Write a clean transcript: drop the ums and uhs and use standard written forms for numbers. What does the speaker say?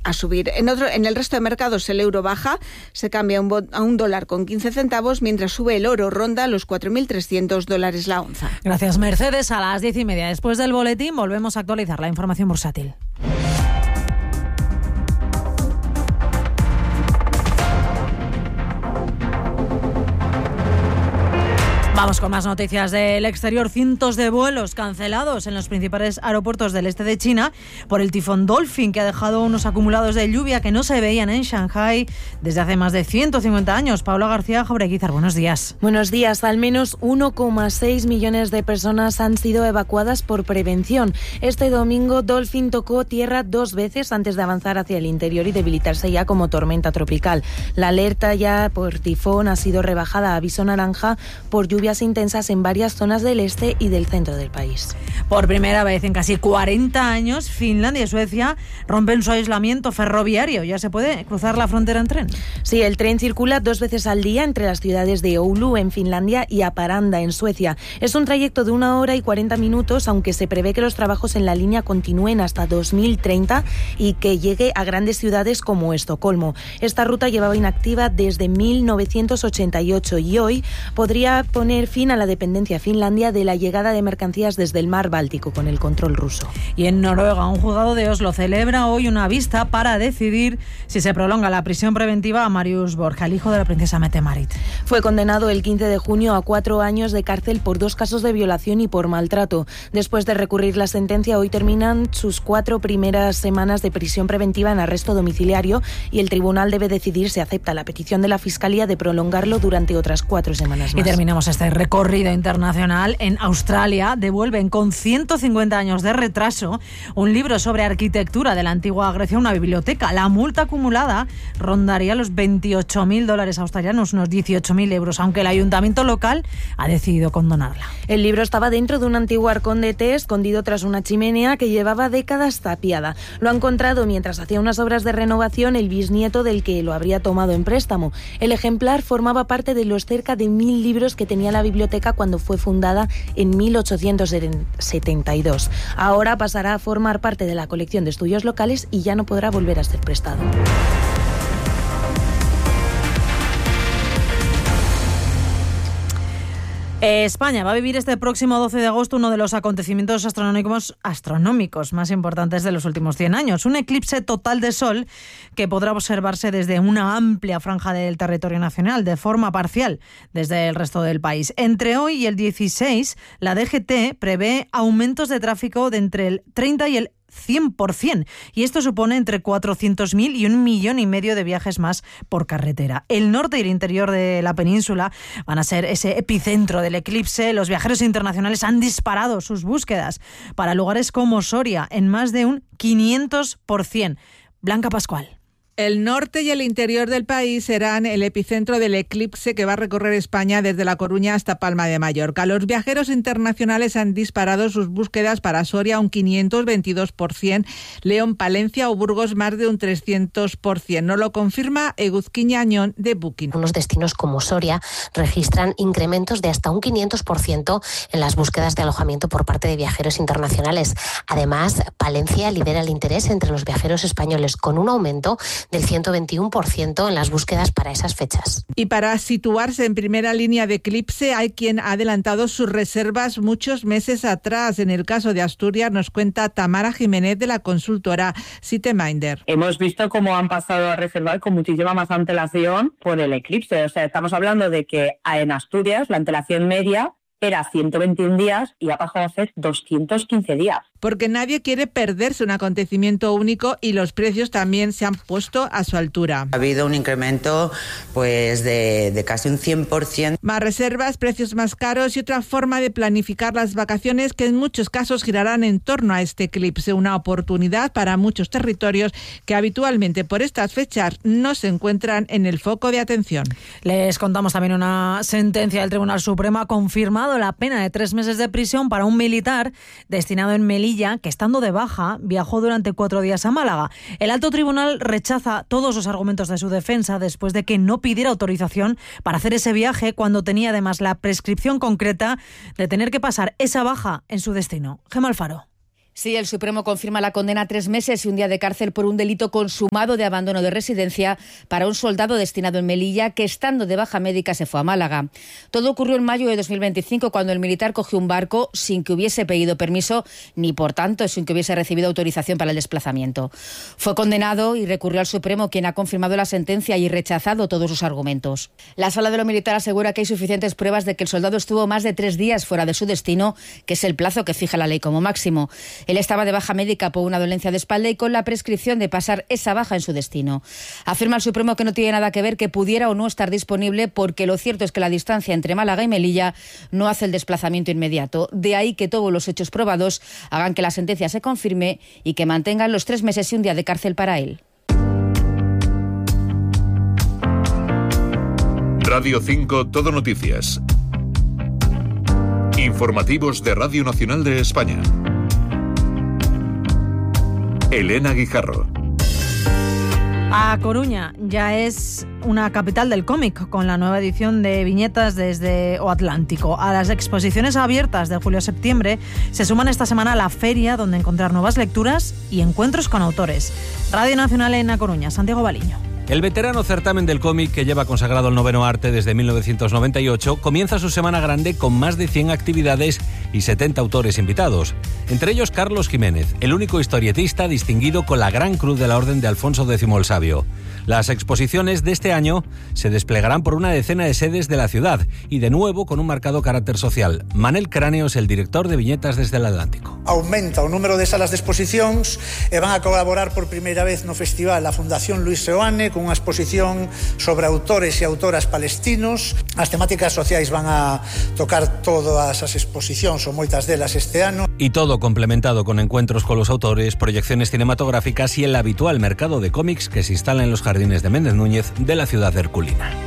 a subir. En el resto de mercados el euro baja, se cambia a $1 con 15 centavos, mientras sube el oro, ronda los $4.300 la onza. Gracias, Mercedes. A las 10:30, después del boletín, volvemos a actualizar la información bursátil. Vamos con más noticias del exterior. Cientos de vuelos cancelados en los principales aeropuertos del este de China por el tifón Dolphin, que ha dejado unos acumulados de lluvia que no se veían en Shanghái desde hace más de 150 años. Paula García Jaureguizar, buenos días. Buenos días. Al menos 1,6 millones de personas han sido evacuadas por prevención. Este domingo Dolphin tocó tierra 2 veces antes de avanzar hacia el interior y debilitarse ya como tormenta tropical. La alerta ya por tifón ha sido rebajada a aviso naranja por lluvias intensas en varias zonas del este y del centro del país. Por primera vez en casi 40 años, Finlandia y Suecia rompen su aislamiento ferroviario. Ya se puede cruzar la frontera en tren. Sí, el tren circula 2 veces al día entre las ciudades de Oulu, en Finlandia, y Haparanda, en Suecia. Es un trayecto de 1 hora y 40 minutos, aunque se prevé que los trabajos en la línea continúen hasta 2030 y que llegue a grandes ciudades como Estocolmo. Esta ruta llevaba inactiva desde 1988 y hoy podría poner fin a la dependencia finlandia de la llegada de mercancías desde el mar Báltico con el control ruso. Y en Noruega, un juzgado de Oslo celebra hoy una vista para decidir si se prolonga la prisión preventiva a Marius Borja, el hijo de la princesa Mette-Marit. Fue condenado el 15 de junio a 4 años de cárcel por 2 casos de violación y por maltrato. Después de recurrir la sentencia, hoy terminan sus 4 primeras semanas de prisión preventiva en arresto domiciliario y el tribunal debe decidir si acepta la petición de la Fiscalía de prolongarlo durante otras 4 semanas más. Y terminamos este recorrido internacional en Australia. Devuelven con 150 años de retraso un libro sobre arquitectura de la antigua Grecia a una biblioteca. La multa acumulada rondaría los $28.000 australianos, unos 18.000 euros, aunque el ayuntamiento local ha decidido condonarla. El libro estaba dentro de un antiguo arcón de té escondido tras una chimenea que llevaba décadas tapiada. Lo ha encontrado mientras hacía unas obras de renovación el bisnieto del que lo habría tomado en préstamo. El ejemplar formaba parte de los cerca de 1.000 libros que tenía la biblioteca cuando fue fundada en 1872. Ahora pasará a formar parte de la colección de estudios locales y ya no podrá volver a ser prestado. España va a vivir este próximo 12 de agosto uno de los acontecimientos astronómicos más importantes de los últimos 100 años. Un eclipse total de sol que podrá observarse desde una amplia franja del territorio nacional, de forma parcial desde el resto del país. Entre hoy y el 16, la DGT prevé aumentos de tráfico de entre el 30 y el 100%, y esto supone entre 400.000 y 1,5 millones de viajes más por carretera. El norte y el interior de la península van a ser ese epicentro del eclipse. Los viajeros internacionales han disparado sus búsquedas para lugares como Soria en más de un 500%. Blanca Pascual. El norte y el interior del país serán el epicentro del eclipse que va a recorrer España desde La Coruña hasta Palma de Mallorca. Los viajeros internacionales han disparado sus búsquedas para Soria un 522%, León, Palencia o Burgos más de un 300%. Nos lo confirma Eguzquiña Añón de Booking. Unos destinos como Soria registran incrementos de hasta un 500% en las búsquedas de alojamiento por parte de viajeros internacionales. Además, Palencia lidera el interés entre los viajeros españoles con un aumento del 121% en las búsquedas para esas fechas. Y para situarse en primera línea de eclipse hay quien ha adelantado sus reservas muchos meses atrás. En el caso de Asturias nos cuenta Tamara Jiménez de la consultora Citeminder. Hemos visto cómo han pasado a reservar con muchísima más antelación por el eclipse. O sea, estamos hablando de que en Asturias la antelación media era 121 días y ha pasado a ser 215 días. Porque nadie quiere perderse un acontecimiento único y los precios también se han puesto a su altura. Ha habido un incremento pues de casi un 100%. Más reservas, precios más caros y otra forma de planificar las vacaciones que en muchos casos girarán en torno a este eclipse. Una oportunidad para muchos territorios que habitualmente por estas fechas no se encuentran en el foco de atención. Les contamos también una sentencia del Tribunal Supremo ha confirmado la pena de 3 meses de prisión para un militar destinado en Melilla que, estando de baja, viajó durante 4 días a Málaga. El alto tribunal rechaza todos los argumentos de su defensa después de que no pidiera autorización para hacer ese viaje cuando tenía además la prescripción concreta de tener que pasar esa baja en su destino. Gemma Alfaro. Sí, el Supremo confirma la condena a 3 meses y un día de cárcel por un delito consumado de abandono de residencia para un soldado destinado en Melilla que, estando de baja médica, se fue a Málaga. Todo ocurrió en mayo de 2025, cuando el militar cogió un barco sin que hubiese pedido permiso ni, por tanto, sin que hubiese recibido autorización para el desplazamiento. Fue condenado y recurrió al Supremo, quien ha confirmado la sentencia y rechazado todos sus argumentos. La Sala de lo Militar asegura que hay suficientes pruebas de que el soldado estuvo más de 3 días fuera de su destino, que es el plazo que fija la ley como máximo. Él estaba de baja médica por una dolencia de espalda y con la prescripción de pasar esa baja en su destino. Afirma el Supremo que no tiene nada que ver que pudiera o no estar disponible, porque lo cierto es que la distancia entre Málaga y Melilla no hace el desplazamiento inmediato. De ahí que todos los hechos probados hagan que la sentencia se confirme y que mantengan los 3 meses y un día de cárcel para él. Radio 5 Todo Noticias. Informativos de Radio Nacional de España. Elena Guijarro. A Coruña ya es una capital del cómic, con la nueva edición de Viñetas desde O Atlántico. A las exposiciones abiertas de julio a septiembre se suman esta semana la feria, donde encontrar nuevas lecturas y encuentros con autores. Radio Nacional en A Coruña, Santiago Baliño. El veterano certamen del cómic, que lleva consagrado el noveno arte desde 1998, comienza su semana grande con más de 100 actividades y 70 autores invitados. Entre ellos Carlos Jiménez, el único historietista distinguido con la Gran Cruz de la Orden de Alfonso X el Sabio. Las exposiciones de este año se desplegarán por una decena de sedes de la ciudad y de nuevo con un marcado carácter social. Manel Cráneos, el director de Viñetas desde el Atlántico. Aumenta o número de salas de exposicións e van a colaborar por primeira vez no festival a Fundación Luis Seoane con unha exposición sobre autores e autoras palestinos. As temáticas sociais van a tocar todas as exposicións ou moitas delas este ano. Y todo complementado con encuentros con los autores, proyecciones cinematográficas y el habitual mercado de cómics que se instala en los jardines de Méndez Núñez de la ciudad herculina.